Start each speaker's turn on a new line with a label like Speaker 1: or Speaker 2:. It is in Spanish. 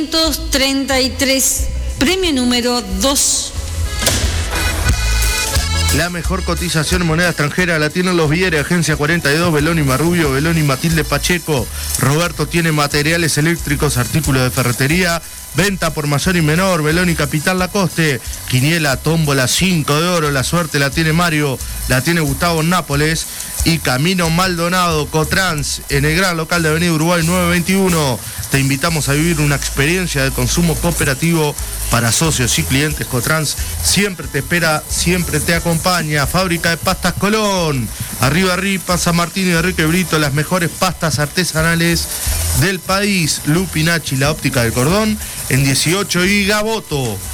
Speaker 1: 533, premio número 2.
Speaker 2: La mejor cotización en moneda extranjera la tienen los Viere, Agencia 42, Beloni Marrubio, Beloni Matilde Pacheco. Roberto tiene materiales eléctricos, artículos de ferretería, venta por mayor y menor, Beloni Capital Lacoste. Quiniela, tómbola, 5 de oro, la suerte la tiene Mario, la tiene Gustavo en Nápoles. Y Camino Maldonado, Cotrans, en el gran local de Avenida Uruguay 921. Te invitamos a vivir una experiencia de consumo cooperativo para socios y clientes. Cotrans siempre te espera, siempre te acompaña. Fábrica de Pastas Colón, Arriba Ripa, San Martín y Enrique Brito, las mejores pastas artesanales del país. Lupinachi, la óptica del cordón, en 18 y Gaboto.